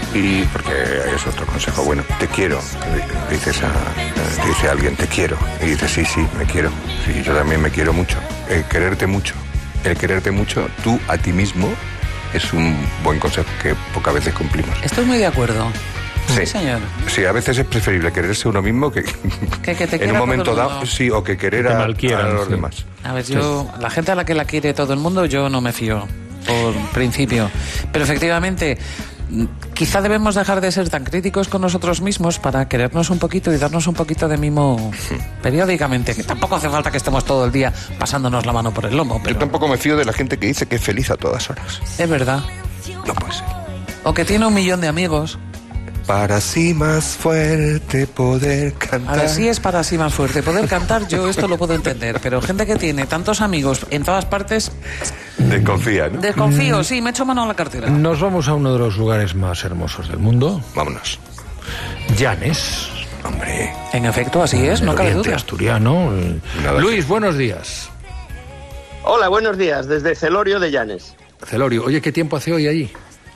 Y porque es otro consejo bueno, te quiero, te dice alguien, te quiero, y dices, sí, me quiero, sí, yo también me quiero mucho. El quererte mucho, tú a ti mismo, es un buen consejo que pocas veces cumplimos. Estoy muy de acuerdo. Sí, señor. Sí, a veces es preferible quererse uno mismo que te en un momento dado, sí, o que querer a los demás. A ver, la gente a la que la quiere todo el mundo, yo no me fío, por principio. Pero efectivamente, quizá debemos dejar de ser tan críticos con nosotros mismos para querernos un poquito y darnos un poquito de mimo periódicamente, que tampoco hace falta que estemos todo el día pasándonos la mano por el lomo. Pero... Yo tampoco me fío de la gente que dice que es feliz a todas horas. Es verdad. No puede ser. O que tiene 1 millón de amigos. Para así más fuerte poder cantar. A ver, sí es para así más fuerte poder cantar, yo esto lo puedo entender, pero gente que tiene tantos amigos en todas partes... Desconfía, ¿no? Desconfío, sí, me echo mano a la cartera. Nos vamos a uno de los lugares más hermosos del mundo. Vámonos. Llanes. Hombre. En efecto, así es, no cabe duda. Asturiano. Luis, buenos días. Hola, buenos días, desde Celorio de Llanes. Celorio, oye, ¿qué tiempo hace hoy allí?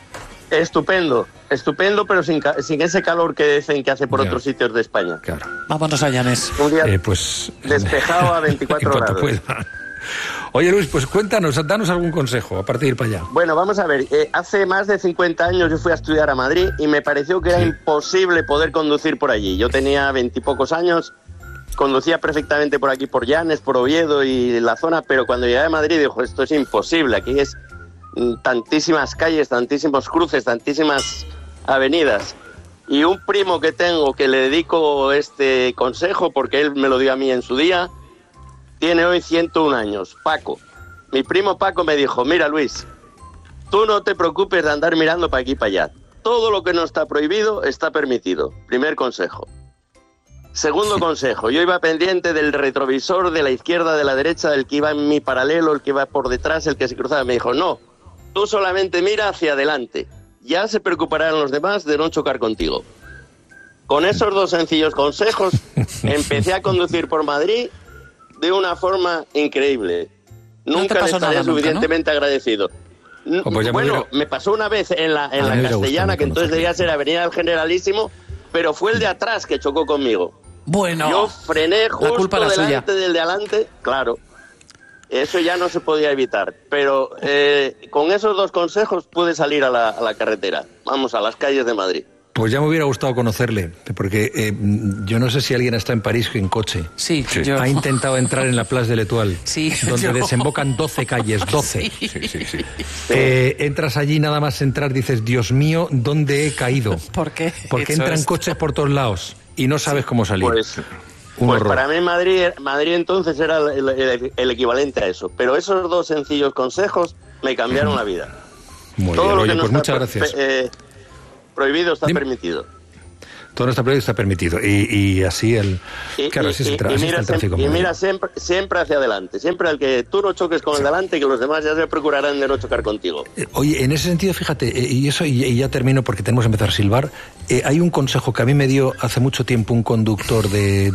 Estupendo, pero sin ese calor que dicen que hace por otros sitios de España. Claro. Vámonos a Llanes. Un día pues despejado a 24 grados. Pueda. Oye, Luis, pues cuéntanos, danos algún consejo, aparte de ir para allá. Bueno, vamos a ver, hace más de 50 años yo fui a estudiar a Madrid y me pareció que era imposible poder conducir por allí. Yo tenía 20 y pocos años, conducía perfectamente por aquí, por Llanes, por Oviedo y la zona, pero cuando llegué a Madrid dijo, esto es imposible, aquí es... tantísimas calles, tantísimos cruces, tantísimas avenidas. Y un primo que tengo que le dedico este consejo porque él me lo dio a mí en su día, tiene hoy 101 años, Paco. Mi primo Paco me dijo, mira Luis, tú no te preocupes de andar mirando para aquí y para allá. Todo lo que no está prohibido está permitido. Primer consejo. Segundo consejo, yo iba pendiente del retrovisor de la izquierda, de la derecha, del que iba en mi paralelo, el que iba por detrás, el que se cruzaba. Me dijo, no, tú solamente mira hacia adelante. Ya se preocuparán los demás de no chocar contigo. Con esos 2 sencillos consejos, empecé a conducir por Madrid de una forma increíble. Nunca le estaré suficientemente agradecido. Bueno, me pasó una vez en la Castellana, que entonces debía ser Avenida del Generalísimo, pero fue el de atrás que chocó conmigo. Bueno, yo frené justo delante del de adelante, claro. Eso ya no se podía evitar, pero con esos 2 consejos pude salir a la carretera, vamos, a las calles de Madrid. Pues ya me hubiera gustado conocerle, porque yo no sé si alguien está en París en coche. Sí, yo. Ha intentado entrar en la Place de l'Étoile, donde desembocan 12 calles, 12. Sí. Entras allí, nada más entrar, dices, Dios mío, ¿dónde he caído? ¿Por qué? Porque entran coches por todos lados y no sabes cómo salir. Pues para mí Madrid entonces era el equivalente a eso. Pero esos 2 sencillos consejos me cambiaron la vida. Muy todo bien, lo que oye, no pues está muchas gracias. Prohibido está permitido. Todo no está prohibido, está permitido. Y así así está el tráfico. Y mira siempre hacia adelante. Siempre al que tú no choques con el delante, que los demás ya se procurarán de no chocar contigo. Oye, en ese sentido, fíjate, y ya termino porque tenemos que empezar a silbar. Hay un consejo que a mí me dio hace mucho tiempo un conductor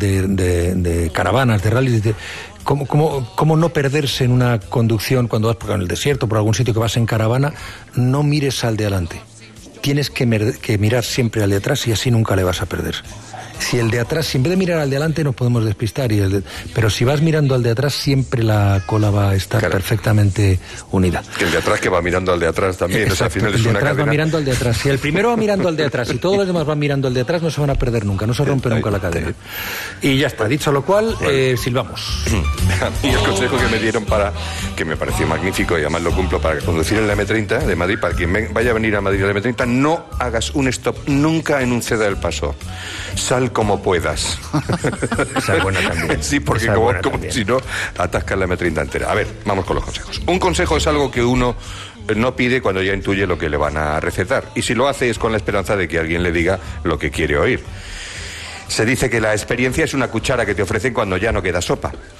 de caravanas, de rallies, ¿Cómo no perderse en una conducción cuando vas por el desierto, por algún sitio que vas en caravana? No mires al de adelante. Tienes que mirar siempre al de atrás y así nunca le vas a perder. Si el de atrás, si en vez de mirar al de adelante nos podemos despistar, pero si vas mirando al de atrás siempre la cola va a estar perfectamente unida. Que el de atrás que va mirando al de atrás también. Exacto, al final el es de una atrás cadena. va mirando al de atrás. Si el primero va mirando al de atrás y todos los demás van mirando al de atrás, no se van a perder nunca, no se rompe nunca la cadena. Y ya está, dicho lo cual, silbamos. Y el consejo que me dieron que me pareció magnífico y además lo cumplo para conducir en la M30 de Madrid, para quien vaya a venir a Madrid a la M30, no hagas un stop nunca en un ceda del paso. Sal como puedas. Esa es buena también. Sí, porque como si no, atascas la M30 entera. A ver, vamos con los consejos. Un consejo es algo que uno no pide cuando ya intuye lo que le van a recetar. Y si lo hace es con la esperanza de que alguien le diga lo que quiere oír. Se dice que la experiencia es una cuchara que te ofrecen cuando ya no queda sopa.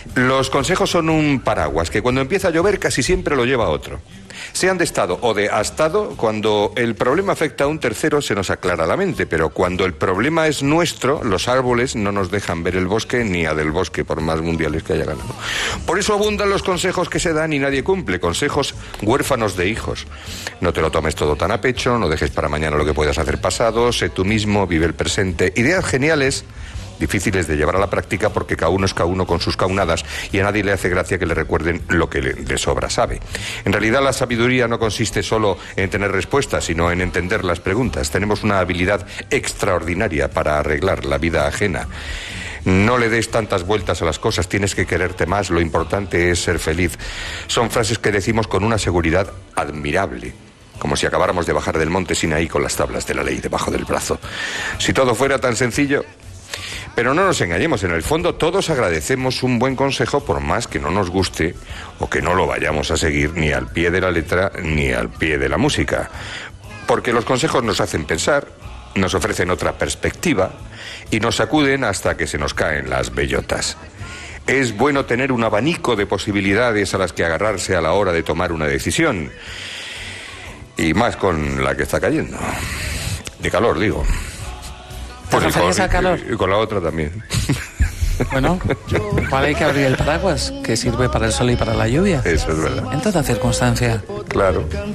Los consejos son un paraguas que cuando empieza a llover casi siempre lo lleva otro. Sean de estado o de astado, cuando el problema afecta a un tercero se nos aclara la mente, pero cuando el problema es nuestro, los árboles no nos dejan ver el bosque ni a del bosque, por más mundiales que haya ganado. Por eso abundan los consejos que se dan y nadie cumple, consejos huérfanos de hijos. No te lo tomes todo tan a pecho, no dejes para mañana lo que puedas hacer pasado, sé tú mismo, vive el presente. Ideas geniales, difíciles de llevar a la práctica porque cada uno es cada uno con sus caunadas y a nadie le hace gracia que le recuerden lo que de sobra sabe. En realidad la sabiduría no consiste solo en tener respuestas, sino en entender las preguntas. Tenemos una habilidad extraordinaria para arreglar la vida ajena. No le des tantas vueltas a las cosas, tienes que quererte más, lo importante es ser feliz. Son frases que decimos con una seguridad admirable, como si acabáramos de bajar del monte Sinaí con las tablas de la ley debajo del brazo. Si todo fuera tan sencillo. Pero no nos engañemos, en el fondo todos agradecemos un buen consejo por más que no nos guste o que no lo vayamos a seguir ni al pie de la letra ni al pie de la música. Porque los consejos nos hacen pensar, nos ofrecen otra perspectiva y nos sacuden hasta que se nos caen las bellotas. Es bueno tener un abanico de posibilidades a las que agarrarse a la hora de tomar una decisión. Y más con la que está cayendo. De calor, digo. ¿Te referías al calor? Y con la otra también. Bueno, hay que abrir el paraguas, que sirve para el sol y para la lluvia. Eso es verdad. En toda circunstancia. Claro.